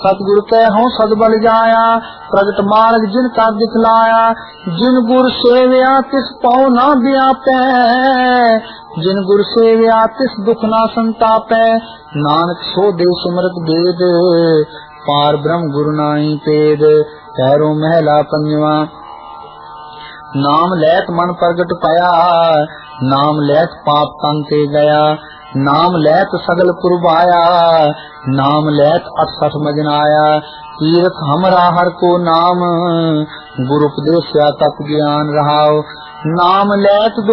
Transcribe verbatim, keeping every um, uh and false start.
सतगुरु कै हों सदबल जाया, प्रगट मार्ग जिन का दिखलाया। जिन गुर सेव्या तिस पाँव ना व्यापै, जिन गुर सेव्या तिस दुख ना संतापै। नानक सो दे सुमरत वेद, पार ब्रह्म गुरु नाई पेद। पैरों महला पंजवा। नाम लैत मन प्रगट पाया, नाम लैत पाप तन ते गया। नाम लैत सगल पुरबाया, नाम लैत अठसठ मजन आया। तीरथ हमरा हर को नाम, गुरु उपदेश तप ज्ञान रहाओ। नाम लैत